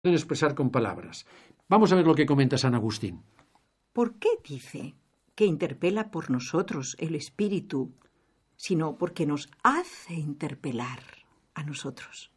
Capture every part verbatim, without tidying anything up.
pueden expresar con palabras. Vamos a ver lo que comenta San Agustín. ¿Por qué dice que interpela por nosotros el Espíritu, sino porque nos hace interpelar a nosotros?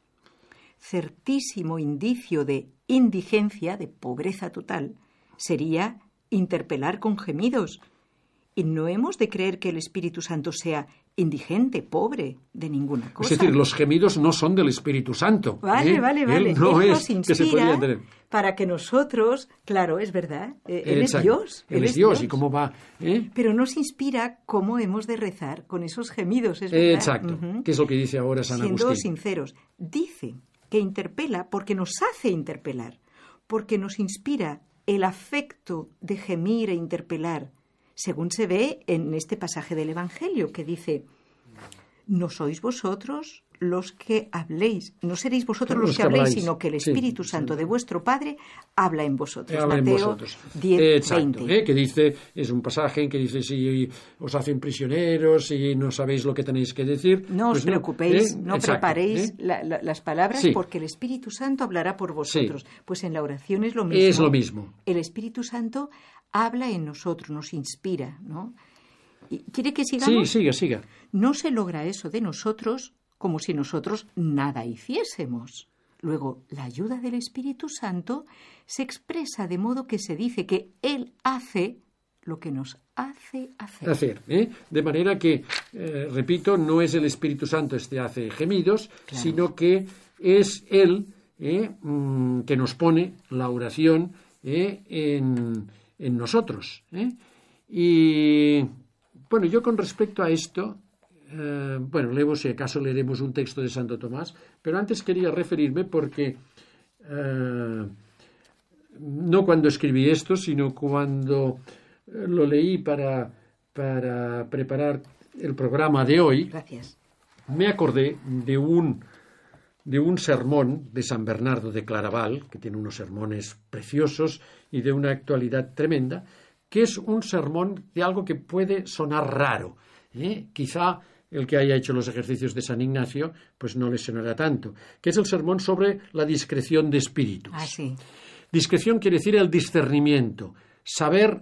Certísimo indicio de indigencia, de pobreza total, sería interpelar con gemidos. Y no hemos de creer que el Espíritu Santo sea indigente, pobre, de ninguna cosa. Es decir, los gemidos no son del Espíritu Santo. Vale, ¿eh? vale, vale. Él no Él es nos que se inspira podría tener. para que nosotros, claro, es verdad, eh, Él Exacto. es Dios. Él, él es Dios. ¿Y cómo va? ¿eh? Pero nos inspira cómo hemos de rezar con esos gemidos, es verdad. Exacto. Uh-huh. ¿Qué es lo que dice ahora San Siendo Agustín? sinceros, dice que interpela porque nos hace interpelar, porque nos inspira el afecto de gemir e interpelar, según se ve en este pasaje del Evangelio, que dice: no sois vosotros los que habléis, no seréis vosotros los, los que, que habléis, sino que el Espíritu sí, Santo sí. de vuestro Padre habla en vosotros. Habla Mateo en vosotros. diez, Exacto, veinte. ¿eh? Que dice, es un pasaje en que dice, si os hacen prisioneros y no sabéis lo que tenéis que decir. No pues os preocupéis, no, ¿eh? no Exacto, preparéis ¿eh? la, la, las palabras, sí. porque el Espíritu Santo hablará por vosotros. Sí. Pues en la oración es lo mismo. Es lo mismo. El Espíritu Santo habla en nosotros, nos inspira, ¿no? ¿Quiere que sigamos? Sí, siga, siga. No se logra eso de nosotros como si nosotros nada hiciésemos. Luego, la ayuda del Espíritu Santo se expresa de modo que se dice que Él hace lo que nos hace hacer. Hacer, ¿eh? De manera que, eh, repito, no es el Espíritu Santo este hace gemidos, claro. sino que es Él eh, mmm, que nos pone la oración eh, en, en nosotros. ¿eh? Y... Bueno, yo con respecto a esto, eh, bueno, leemos, si acaso leeremos un texto de Santo Tomás, pero antes quería referirme porque, eh, no cuando escribí esto, sino cuando lo leí para, para preparar el programa de hoy. Gracias. Me acordé de un, de un sermón de San Bernardo de Claraval, que tiene unos sermones preciosos y de una actualidad tremenda, que es un sermón de algo que puede sonar raro. ¿eh? Quizá el que haya hecho los ejercicios de San Ignacio pues no le sonará tanto, que es el sermón sobre la discreción de espíritus. Ah, sí. Discreción quiere decir el discernimiento, saber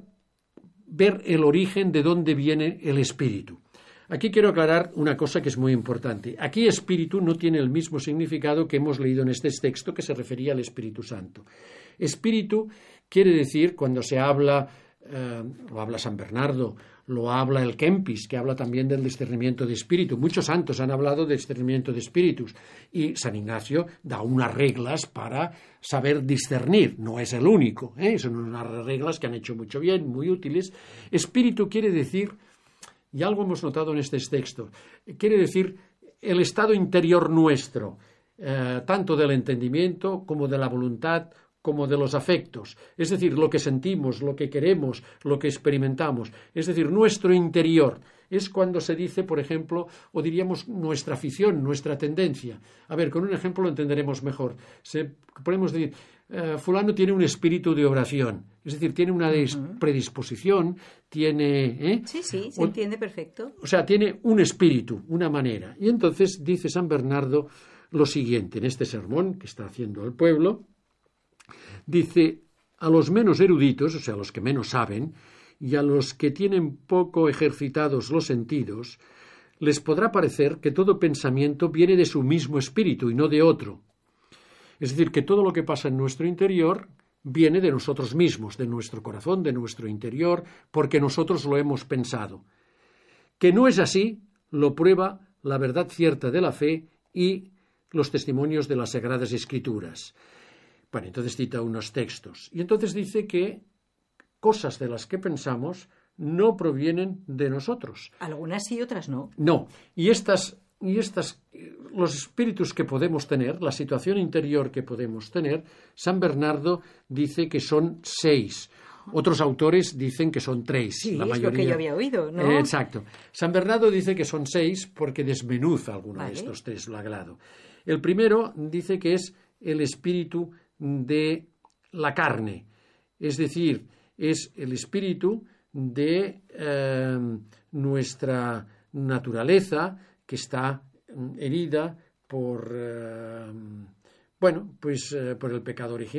ver el origen de dónde viene el espíritu. Aquí quiero aclarar una cosa que es muy importante. Aquí espíritu no tiene el mismo significado que hemos leído en este texto que se refería al Espíritu Santo. Espíritu quiere decir, cuando se habla... Uh, lo habla San Bernardo, lo habla el Kempis, que habla también del discernimiento de espíritu. Muchos santos han hablado de discernimiento de espíritus y San Ignacio da unas reglas para saber discernir. No es el único, ¿eh? Son unas reglas que han hecho mucho bien, muy útiles. Espíritu quiere decir, y algo hemos notado en este texto, quiere decir el estado interior nuestro, eh, tanto del entendimiento como de la voluntad, como de los afectos, es decir, lo que sentimos, lo que queremos, lo que experimentamos, es decir, nuestro interior. Es cuando se dice, por ejemplo, o diríamos nuestra afición, nuestra tendencia. A ver, con un ejemplo lo entenderemos mejor. Se, podemos decir, uh, fulano tiene un espíritu de oración, es decir, tiene una uh-huh. predisposición, tiene... ¿eh? Sí, sí, se o, entiende perfecto. O sea, tiene un espíritu, una manera. Y entonces dice San Bernardo lo siguiente, en este sermón que está haciendo el pueblo. Dice, a los menos eruditos, o sea, a los que menos saben, y a los que tienen poco ejercitados los sentidos, les podrá parecer que todo pensamiento viene de su mismo espíritu y no de otro. Es decir, que todo lo que pasa en nuestro interior viene de nosotros mismos, de nuestro corazón, de nuestro interior, porque nosotros lo hemos pensado. Que no es así, lo prueba la verdad cierta de la fe y los testimonios de las Sagradas Escrituras. Bueno, entonces cita unos textos. Y entonces dice que cosas de las que pensamos no provienen de nosotros. Algunas sí, otras no. No. Y estas, y estas, los espíritus que podemos tener, la situación interior que podemos tener, San Bernardo dice que son seis. Otros autores dicen que son tres. Sí, la es mayoría... lo que yo había oído, ¿no? Eh, exacto. San Bernardo dice que son seis porque desmenuza alguno vale. de estos tres, lo agrado. El primero dice que es el espíritu de la carne, es decir, es el espíritu de eh, nuestra naturaleza que está herida por, eh, bueno, pues eh, por el pecado original.